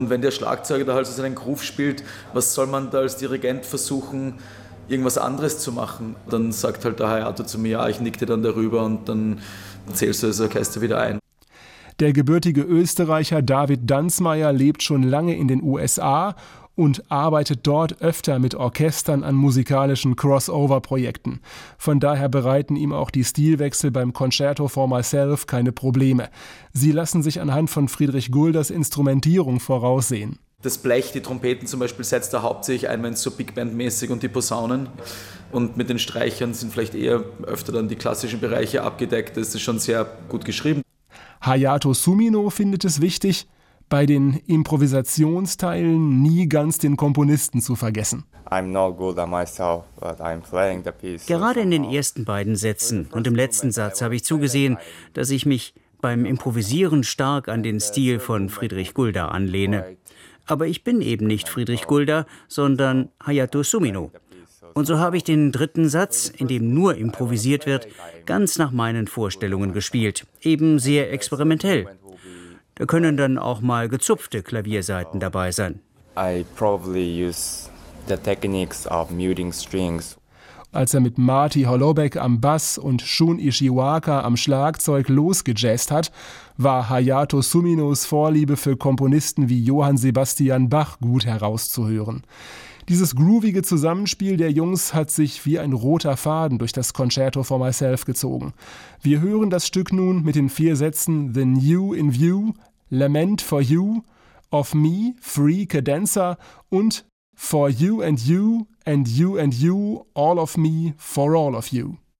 Und wenn der Schlagzeuger da halt so seinen Groove spielt, was soll man da als Dirigent versuchen, irgendwas anderes zu machen? Dann sagt halt der Hayato zu mir, ja, ich nickte dann darüber und dann zählst du das Orchester wieder ein. Der gebürtige Österreicher David Danzmeier lebt schon lange in den USA und arbeitet dort öfter mit Orchestern an musikalischen Crossover-Projekten. Von daher bereiten ihm auch die Stilwechsel beim Concerto for Myself keine Probleme. Sie lassen sich anhand von Friedrich Gulders Instrumentierung voraussehen. Das Blech, die Trompeten zum Beispiel, setzt er hauptsächlich ein, wenn es so Big Band-mäßig und die Posaunen. Und mit den Streichern sind vielleicht eher öfter dann die klassischen Bereiche abgedeckt. Das ist schon sehr gut geschrieben. Hayato Sumino findet es wichtig, bei den Improvisationsteilen nie ganz den Komponisten zu vergessen. Gerade in den ersten beiden Sätzen und im letzten Satz habe ich zugesehen, dass ich mich beim Improvisieren stark an den Stil von Friedrich Gulda anlehne. Aber ich bin eben nicht Friedrich Gulda, sondern Hayato Sumino. Und so habe ich den dritten Satz, in dem nur improvisiert wird, ganz nach meinen Vorstellungen gespielt. Eben sehr experimentell. Da können dann auch mal gezupfte Klaviersaiten dabei sein. Als er mit Marty Holoubek am Bass und Shun Ishiwaka am Schlagzeug losgejazzt hat, war Hayato Suminos Vorliebe für Komponisten wie Johann Sebastian Bach gut herauszuhören. Dieses groovige Zusammenspiel der Jungs hat sich wie ein roter Faden durch das Concerto for Myself gezogen. Wir hören das Stück nun mit den 4 Sätzen The New in View, Lament for You, Of Me, Free Cadenza und For You and You and You and You, All of Me for All of You.